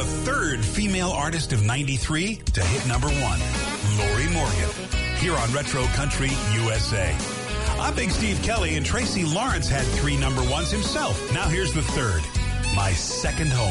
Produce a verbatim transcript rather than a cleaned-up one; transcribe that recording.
third female artist of ninety-three to hit number one, Lori Morgan, here on Retro Country U S A. I'm Big Steve Kelly, and Tracy Lawrence had three number ones himself. Now here's the third, My Second Home.